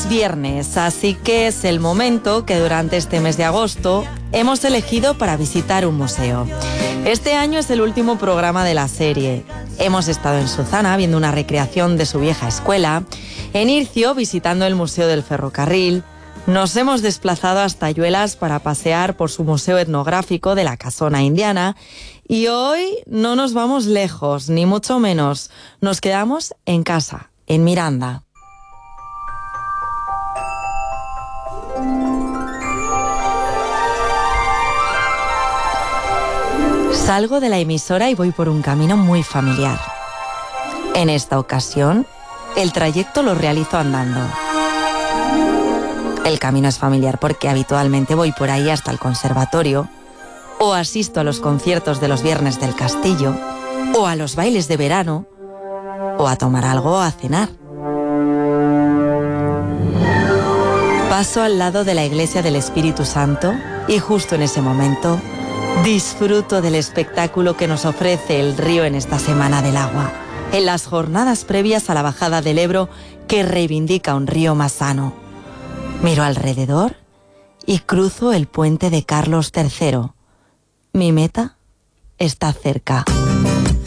Es viernes, así que es el momento que durante este mes de agosto hemos elegido para visitar un museo. Este año es el último programa de la serie. Hemos estado en Suzana viendo una recreación de su vieja escuela, en Ircio visitando el Museo del Ferrocarril, nos hemos desplazado hasta Ayuelas para pasear por su museo etnográfico de la Casona Indiana y hoy no nos vamos lejos, ni mucho menos. Nos quedamos en casa, en Miranda. Salgo de la emisora y voy por un camino muy familiar. En esta ocasión, el trayecto lo realizo andando. El camino es familiar porque habitualmente voy por ahí hasta el conservatorio, o asisto a los conciertos de los viernes del castillo, o a los bailes de verano, o a tomar algo o a cenar. Paso al lado de la iglesia del Espíritu Santo y justo en ese momento disfruto del espectáculo que nos ofrece el río en esta Semana del Agua, en las jornadas previas a la bajada del Ebro que reivindica un río más sano. Miro alrededor y cruzo el puente de Carlos III. Mi meta está cerca.